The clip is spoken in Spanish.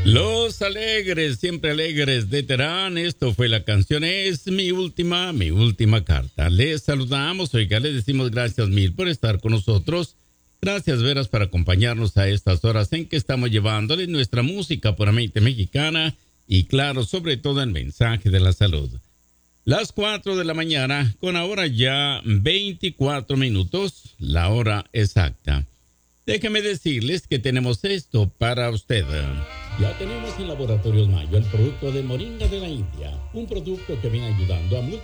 Los alegres, siempre alegres de Terán. Esto fue la canción Es mi última carta. Les saludamos, oiga, les decimos gracias mil por estar con nosotros. Gracias, Veras, por acompañarnos a estas horas en que estamos llevándoles nuestra música puramente mexicana y, claro, sobre todo el mensaje de la salud. Las 4 de la mañana, con ahora ya 24 minutos, la hora exacta. Déjeme decirles que tenemos esto para usted. Ya tenemos en Laboratorios Mayo el producto de Moringa de la India, un producto que viene ayudando a